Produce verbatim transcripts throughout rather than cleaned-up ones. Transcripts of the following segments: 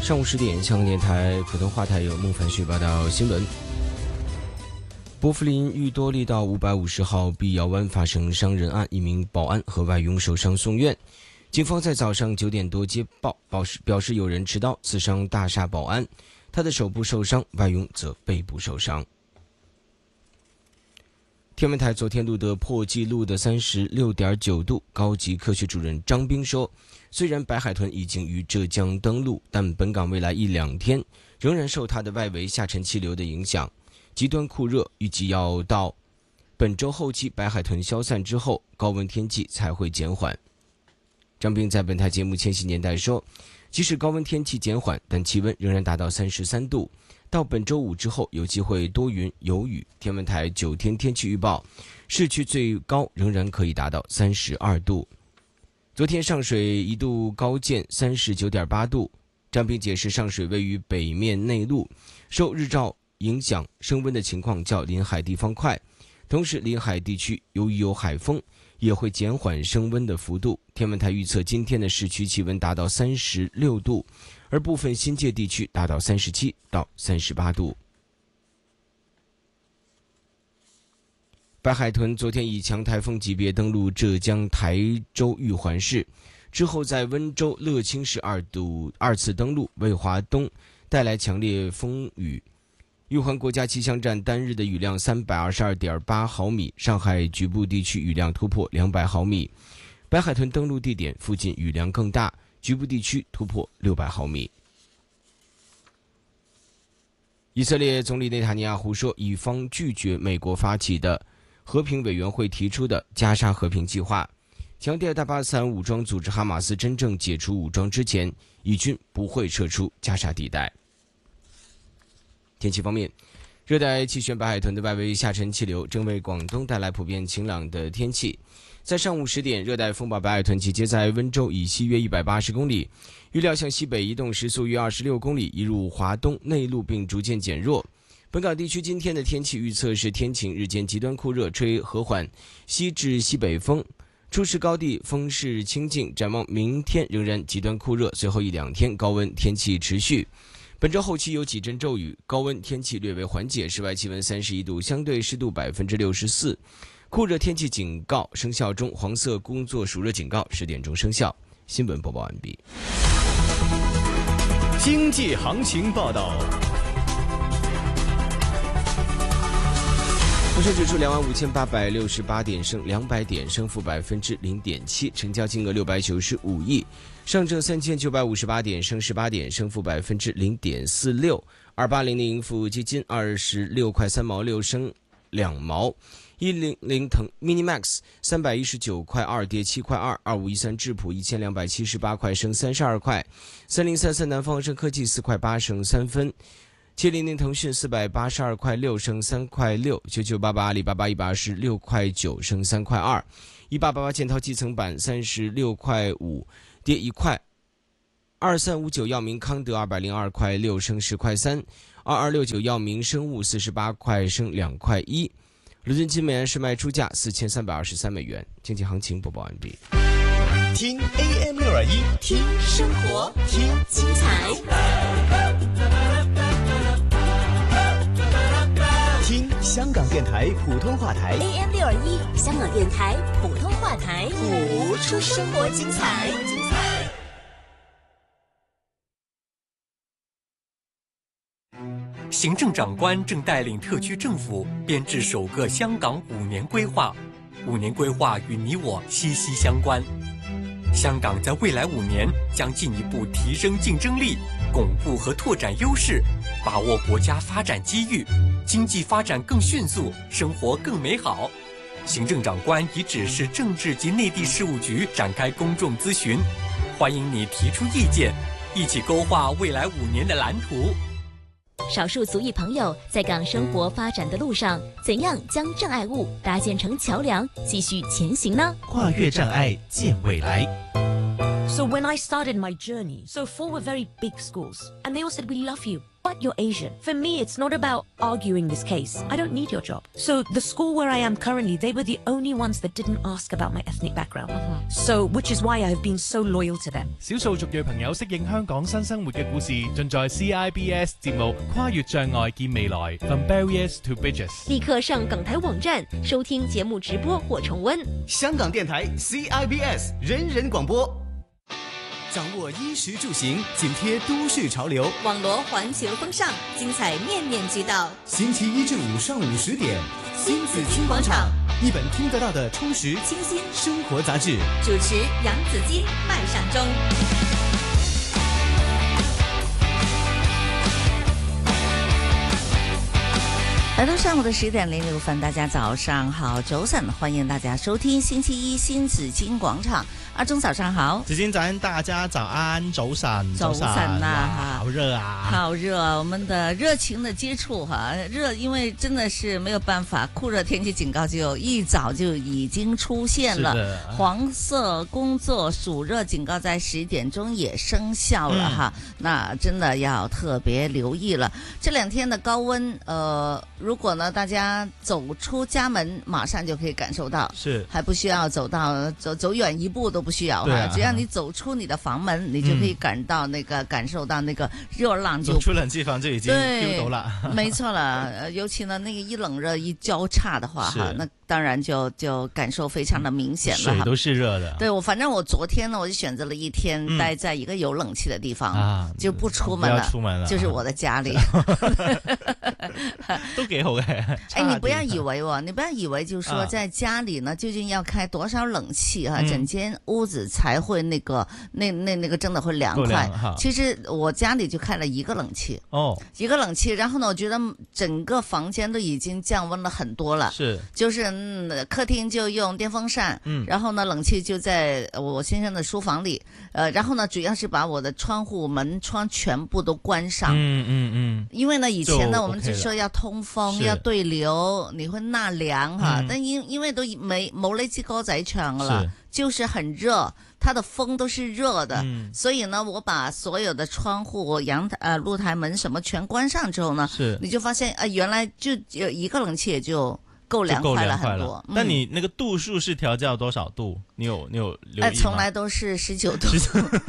上午十点，香港电台普通话台有孟凡旭报道新闻。波夫林裕多利道五百五十号碧瑶湾发生伤人案，一名保安和外佣受伤送院。警方在早上九点多接报，表示有人持刀刺伤大厦保安，他的手部受伤，外佣则背部受伤。天文台昨天录得破纪录的 三十六点九度，高级科学主任张斌说，虽然白海豚已经于浙江登陆，但本港未来一两天仍然受它的外围下沉气流的影响，极端酷热预计要到本周后期白海豚消散之后，高温天气才会减缓。张斌在本台节目《千禧年代》说，即使高温天气减缓，但气温仍然达到三十三度，到本周五之后有机会多云有雨。天文台九天天气预报，市区最高仍然可以达到三十二度。昨天上水一度高见三十九点八度，张斌解释，上水位于北面内陆，受日照影响，升温的情况较临海地方快，同时临海地区由于有海风，也会减缓升温的幅度。天文台预测今天的市区气温达到三十六度，而部分新界地区达到三十七到三十八度。白海豚昨天以强台风级别登陆浙江台州玉环市，之后在温州乐清市二度二次登陆，为华东带来强烈风雨。玉环国家气象站单日的雨量 三百二十二点八毫米，上海局部地区雨量突破两百毫米。白海豚登陆地点附近雨量更大，局部地区突破六百毫米。以色列总理内塔尼亚胡说，以方拒绝美国发起的和平委员会提出的加沙和平计划，强调在巴勒斯坦武装组织哈马斯真正解除武装之前，以军不会撤出加沙地带。天气方面，热带气旋白海豚的外围下沉气流正为广东带来普遍晴朗的天气。在上午十点，热带风暴白海豚集结在温州以西约一百八十公里，预料向西北移动，时速约二十六公里，移入华东内陆并逐渐减弱。本港地区今天的天气预测是天晴，日间极端酷热，吹和缓西至西北风，初时高地风势清劲。展望明天仍然极端酷热，随后一两天高温天气持续。本周后期有几阵骤雨，高温天气略为缓解，室外气温三十一度，相对湿度百分之六十四，酷热天气警告生效中，黄色工作暑热警告十点钟生效。新闻播报完毕。 经济行情报道。 沪深指数两万五千八百六十八点，升两百点，升幅百分之零点七，成交金额六百九十五亿。上证三千九百五十八点，升十八点，升幅百分之零点四六。二八零零盈富基金二十六块三毛六，升两毛。一零零腾 Minimax 三百一十九块二，跌七块二。二五一三智普一千两百七十八块，升三十二块。三零三三南方恒生科技四块八，升三分。七零零腾讯四百八十二块六，升三块六。九九八八阿里巴巴一百二十六块九，升三块二。一八八八建滔基层板三十六块五，跌一块。二三五九药明康德二百零二块六，升十块三。二二六九药明生物四十八块，升两块一。伦敦金美元是卖出价四千三百二十三美元。经济行情播报完毕。 听 A M 六二一， 听生活，听精彩， 听香港电台普通话台 A M 六二一，香港电台普通话台，谱出生活精彩。 行政长官正带领特区政府编制首个香港五年规划，五年规划与你我息息相关。香港在未来五年将进一步提升竞争力，巩固和拓展优势，把握国家发展机遇，经济发展更迅速，生活更美好。行政长官已指示政治及内地事务局展开公众咨询，欢迎你提出意见，一起勾画未来五年的蓝图。 少数族裔朋友在港生活发展的路上，怎样将障碍物搭建成桥梁，继续前行呢？ 跨越障碍，见未来。 So when I started my journey, so four were very big schools, and they all said, we love you, But you're Asian. For me, it's not about arguing this case. I don't need your job. So the school where I am currently, they were the only ones that didn't ask about my ethnic background. Mm-hmm. So, which is why I've been so loyal to them. 少數族裔朋友適應香港新生活嘅故事，盡在 C I B S 節目《跨越障礙見未來》From Barriers to Bridges。 立刻上港台網站收聽節目直播或重溫。 香港電台 C I B S 人人廣播。掌握衣食住行，緊貼都市潮流， 網羅環球風尚，精彩面面俱到。 星期一至五上午十點，新紫荊廣場，一本聽得到的充實清新生活雜誌。 主持楊子矜、麥尚中。 來到上午的十點零六分，大家早上好，早晨，歡迎大家收聽星期一新紫荊廣場。阿鐘早上好， 紫荊早安，大家早安，早晨， 早晨啊， 好熱啊， 好熱啊！我們的熱情的接觸哈，熱，因為真的是沒有辦法，酷熱天氣警告就一早就已經出現了，黃色工作暑熱警告在十點鐘也生效了哈，嗯、那真的要特別留意了。這兩天的高溫，呃，如果呢大家走出家門，馬上就可以感受到， 是， 還不需要走到走走遠一步都不需要哈、啊，只要你走出你的房門，你就可以感到那個、嗯、感受到那個熱浪就， 走出冷氣房就已經 feel 到了， 沒錯了。尤其呢那個一冷熱一交叉的話哈，那當然就就感受非常的明顯了。 水都是熱的。 對，我反正我昨天呢我就選擇了一天待在一個有冷氣的地方，嗯、就不出門了， 不要出門了， 就是我的家裏。 都幾好嘅。 哎，你不要以為哦，你不要以為就是說在家裏呢、啊、究竟要開多少冷氣哈、啊，整間屋子才會那個那那那個真的會涼快。其實我家裏就開了一個冷氣哦，一個冷氣，然後呢，我覺得整個房間都已經降溫了很多了。是，就是嗯，客廳就用電風扇，嗯，然後呢，冷氣就在我先生的書房裏，呃，然後呢，主要是把我的窗戶門窗全部都關上。嗯嗯嗯。因為呢，以前呢，我們就說要通風，要對流，你會納涼哈。但因因為都沒冇呢支歌仔唱了，就是很熱，它的風都是熱的，嗯、所以呢，我把所有的窗戶、陽台、呃露台門什麼全關上之後呢，是你就發現，呃，原來就有一個冷氣也就夠涼快了很多。 但你那個度數是調校多少度？你有你有留意嗎？ 呃，從來都是十九度。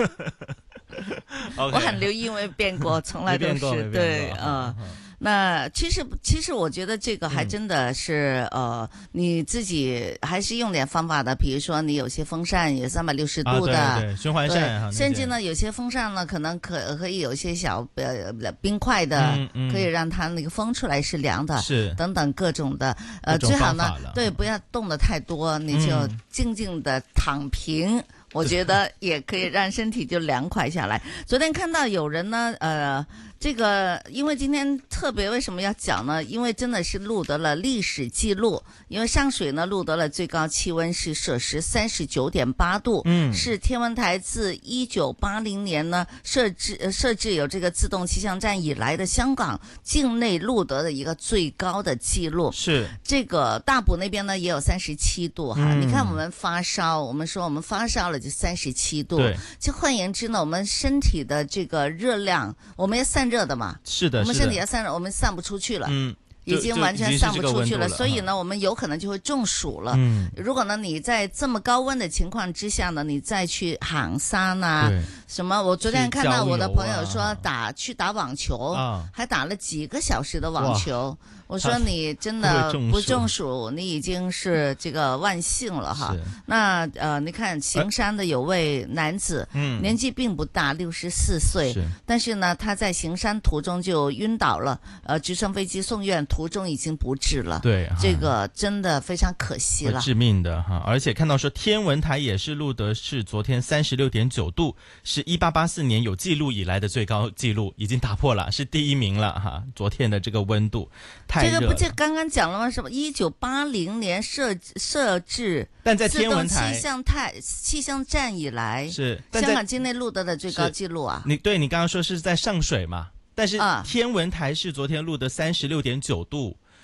我很留意，因為變過，從來都是對，嗯。那其實其實我覺得這個還真的是、嗯、呃你自己還是用點方法的，比如說你有些風扇有三百六十度的、啊、對對對循環扇，甚至呢有些風扇呢可能可可以有些小呃冰塊的、嗯嗯、可以讓它那個風出來是涼的，是等等各種的呃最好呢對不要動得太多，你就靜靜的躺平、嗯、我覺得也可以讓身體就涼快下來。昨天看到有人呢呃這個因為今天特別為什麼要講呢？因為真的是錄得了歷史記錄，因為上水呢錄得了最高氣溫是攝氏三十九點八度，嗯，是天文台自一九八零年呢設置設置有這個自動氣象站以來的香港境內錄得的一個最高的記錄。是這個大埔那邊呢也有三十七度哈、嗯，你看我們發燒，我們說我們發燒了就三十七度，對，就換言之呢，我們身體的這個熱量，我們要散熱的嘛，是的，我們身體要散熱，我們散不出去了，嗯，已經完全散不出去了，了所以呢，我們有可能就會中暑了。嗯，如果呢你在這麼高溫的情況之下呢，你再去行山啊，什麼？我昨天看到我的朋友說打去打網球、啊，還打了幾個小時的網球。我說你真的不中暑，你已經是這個萬幸了哈。那呃，你看行山的有位男子，嗯，年紀並不大，六十四歲，但是呢，他在行山途中就暈倒了，呃，直升飛機送院，途中已經不治了。對，這個真的非常可惜了， 致命的哈。而且看到說天文台也是錄得是昨天三十六點九度，是一八八四年有記錄以來的最高記錄，已經打破了，是第一名了哈。昨天的這個溫度。 這個不就剛剛講了嗎？什麼一九八零年設設置， 但在天文台氣象台氣象站以來，是香港境內錄得的最高紀錄啊！ 你對你剛剛說是在上水嘛？但是天文台是昨天錄得三十六點九度。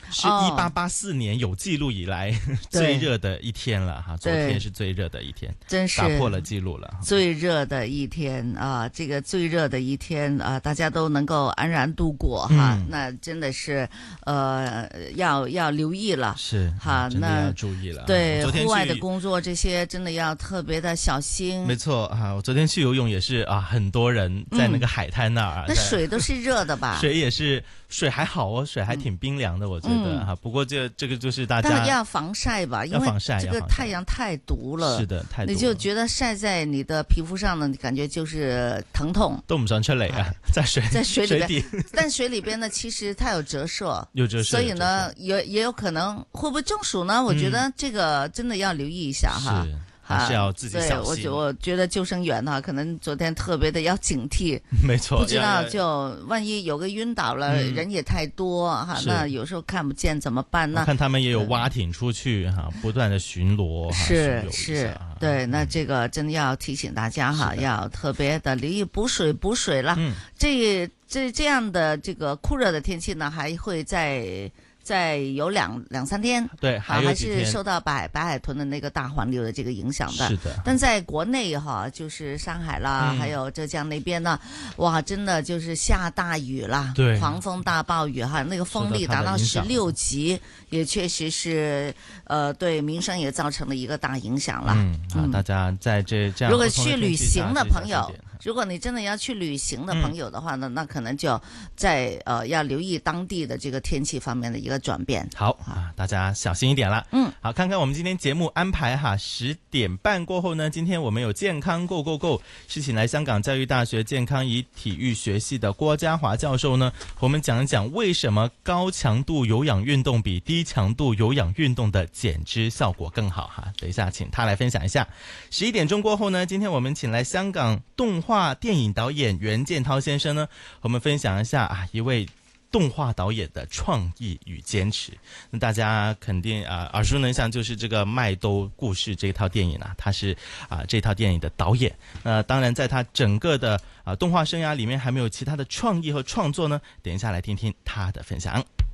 是一八八四年有记录以来最热的一天了哈，昨天是最热的一天， 真是打破了记录了， 最热的一天啊！这个最热的一天啊，大家都能够安然度过哈， 嗯、 那真的是呃要要留意了， 是哈，那要注意了。 对户外的工作这些真的要特别的小心。 没错哈，我昨天去游泳也是啊，很多人在那个海滩那儿、 嗯，那水都是热的吧？ 水也是。水还好哦，水还挺冰凉的，我觉得哈、嗯。不过这这个就是大家， 但要防晒吧，因为这个太阳太毒了。 是的，太毒了。 你就觉得晒在你的皮肤上呢，你感觉就是疼痛。 都唔想出嚟啊，在水在水里边， 水但水里边呢，其实它有折射， 有折射， 所以呢，也也有可能会不会中暑呢？我觉得这个真的要留意一下哈。 是。还是要自己小心。 对，我我觉得救生员哈，可能昨天特别的要警惕。 没错， 不知道就万一有个晕倒了，嗯、人也太多哈，那有时候看不见怎么办呢？ 看他们也有蛙艇出去哈，不断的巡逻。 是是，对，那这个真的要提醒大家哈，要特别的留意补水补水了。嗯、这这这样的这个酷热的天气呢，还会在。再有两两三天， 对，还有还是受到白白海豚的那个大环流的这个影响的。 是的， 但在国内哈，就是上海啦，嗯、还有浙江那边呢，哇，真的就是下大雨啦， 对， 狂风大暴雨哈，那个风力达到十六级，也确实是呃，对民生也造成了一个大影响了。 嗯，啊，大家在这这样如果去旅行的朋友。如果你真的要去旅行的朋友的话呢，嗯、那可能就在呃要留意当地的这个天气方面的一个转变。 好啊，大家小心一点啦。嗯，好，看看我们今天节目安排哈，十点半过后呢，今天我们有健康 Go Go Go， 是请来香港教育大学健康与体育学系的郭家华教授呢，我们讲一讲为什么高强度有氧运动比低强度有氧运动的减脂效果更好哈。等一下，请他来分享一下。十一点钟过后呢，今天我们请来香港动画电影导演袁建涛先生呢，我们分享一下啊一位动画导演的创意与坚持。那大家肯定啊耳熟能详，就是这个《麦兜故事》这套电影啊，他是啊这套电影的导演。那当然，在他整个的啊动画生涯里面，还没有其他的创意和创作呢。等一下来听听他的分享。